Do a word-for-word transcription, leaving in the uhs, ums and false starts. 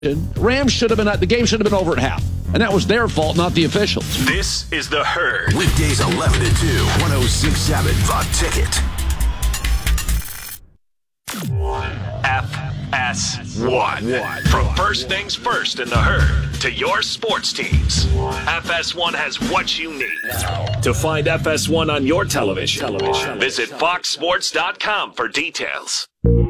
Rams should have been, the game should have been over at half. And that was their fault, not the officials. This is The Herd. Weekdays eleven to two, one oh six point seven The Ticket. F S one. From first things first in The Herd to your sports teams, F S one has what you need. To find F S one on your television, visit fox sports dot com for details.